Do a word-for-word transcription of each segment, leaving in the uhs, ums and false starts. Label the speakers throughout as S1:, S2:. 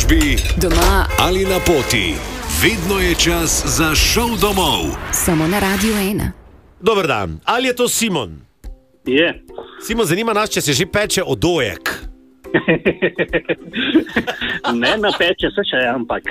S1: službi,
S2: doma
S1: ali na poti. Vedno je čas za šov domov.
S2: Samo na Radiu ena.
S3: Dober dan, ali je to Simon?
S4: Je.
S3: Simon, zanima nas, če se že peče odojek.
S4: Ne napeče se še, ampak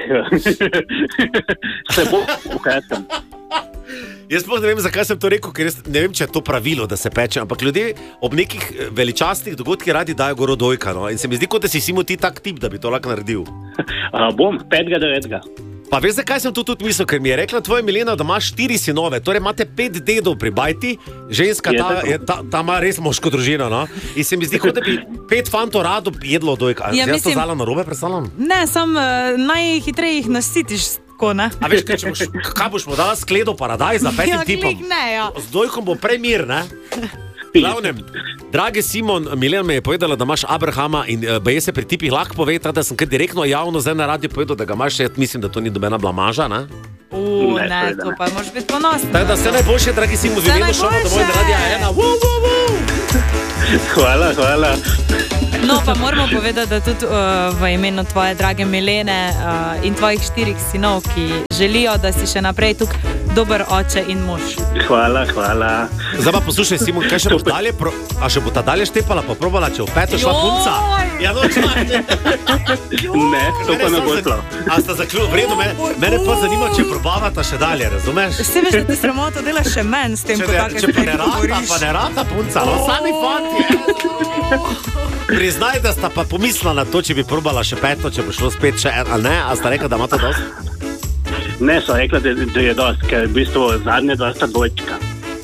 S4: se bo ukratkem.
S3: Jaz sploh ne vem, zakaj sem to rekel, ker jaz ne vem, če je to pravilo, da se peče, ampak ljudje ob nekih veličastnih dogodkih radi dajo gor odojka, no? In se mi zdi, kot da si Simon ti tak tip, da bi to lahko naredil.
S4: A, bom, petega devetega.
S3: Pa veš, zakaj sem to tudi mislil, ker mi je rekla tvoja Milena, da imaš štiri sinove, torej imate pet dedov pri bajti, ženska
S4: Je
S3: ta,
S4: tako.
S3: je, ta, ta ima res moško družino, no? In se mi zdi, kot da bi pet fantov rado jedlo odojka.
S5: Ja,
S3: Jaz to
S5: mislim-
S3: zala narobe predstavljam?
S5: Ne, sam uh, najhitreje jih nasitiš tako, ne?
S3: A veš, kaj, če boš, kaj boš mu dala skledo paradajz za petim
S5: Ja,
S3: tipom?
S5: glih ne, ja.
S3: Z dojkom bo prej mir, ne? Glavnem, dragi Simon, Milena mi je povedala, da imaš Abrahama in uh, baje se pri tipih lahko pove, ta, da sem kar direktno javno zdaj na radiju povedal, da ga imaš, jaz mislim, da to ni dobena blamaža, ne?
S5: U,
S4: Ne,
S5: ne,
S4: seveda
S5: to
S4: ne.
S5: pa moraš biti ponosen.
S3: Tako da vse najboljše, dragi Simon, v
S5: Vse
S3: imenu šova domov
S5: najboljše.
S3: na Radija ena. Woo, woo, woo.
S4: Hvala, hvala.
S5: No, pa moramo povedati, da tudi uh, v imenu tvoje drage Milene uh, in tvojih štirih sinov, ki želijo, da si še naprej tukaj dober oče in mož.
S4: Hvala, hvala.
S3: Zdaj pa poslušaj, Simon, kaj še boš dalje, pro... a še bo ta dalje štepala, pa probala, če v peto šla
S5: Joj.
S3: punca? Ja, no, čakaj.
S4: Ne, to pa ne bo šlo.
S3: A sta zaključ, v redu, me, mene pa zanima, če probavata še dalje, razumeš?
S5: Vse veš, da ti sramoto delaš še menj s tem,
S3: Če,
S5: ko
S3: ne,
S5: take
S3: če pa
S5: stvari
S3: ne rata,
S5: govoriš.
S3: pa ne rata punca, no, sami fantje. Priznaj, da sta pa pomislila na to, če bi probala še peto, če bo šlo spet še en, ali ne, a sta rekla, da ima to dosti?
S4: Ne, so rekla, da, da je dost, ker v bistvu zadnje dva sta dvojčka.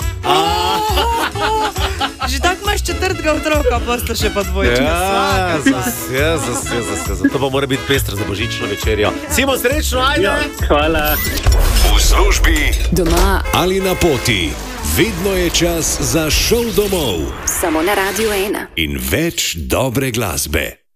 S5: Že tako imaš četrtega otroka, pa sta še pa dvojčka.
S3: Ja, Jezus, Jezus, Jezus, Jezus. To pa mora biti pestro za božično večerjo. Simon, srečno, ajde!
S4: Ja, hvala.
S1: V službi
S2: Doma
S1: ali na poti. Vedno je čas za šov domov
S2: samo na Radiu ena.
S1: in več dobre glasbe.